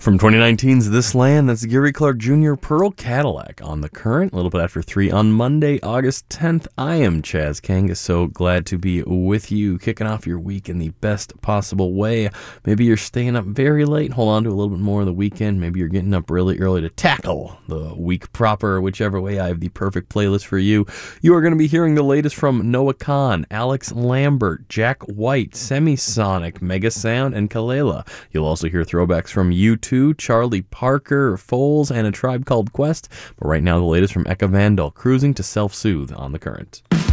From 2019's This Land, that's Gary Clark Jr., Pearl Cadillac on The Current, a little bit after 3 on Monday, August 10th. I am Chaz Kangas, so glad to be with you, kicking off your week in the best possible way. Maybe you're staying up very late, hold on to a little bit more of the weekend. Maybe you're getting up really early to tackle the week proper. Whichever way, I have the perfect playlist for you. You are going to be hearing the latest from Noah Kahan, Alex Lambert, Jack White, Semisonic, Mega Sound, and Kalela. You'll also hear throwbacks from U2, Charlie Parker, Foles, and A Tribe Called Quest. But right now, the latest from Eka Vandal, Cruising to Self-Soothe on The Current.